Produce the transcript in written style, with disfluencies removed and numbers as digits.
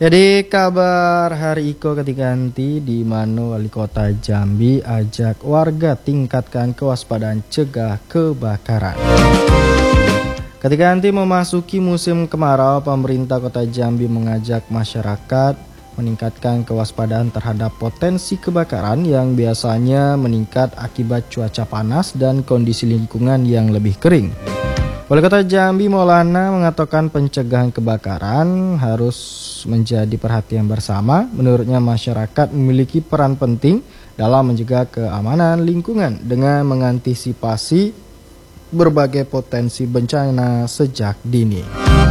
Jadi kabar hari Iko ketika nanti di mana Wali Kota Jambi ajak warga tingkatkan kewaspadaan cegah kebakaran. Ketika nanti memasuki musim kemarau, pemerintah Kota Jambi mengajak masyarakat meningkatkan kewaspadaan terhadap potensi kebakaran yang biasanya meningkat akibat cuaca panas dan kondisi lingkungan yang lebih kering. Wali Kota Jambi Maulana mengatakan pencegahan kebakaran harus menjadi perhatian bersama. Menurutnya masyarakat memiliki peran penting dalam menjaga keamanan lingkungan dengan mengantisipasi berbagai potensi bencana sejak dini.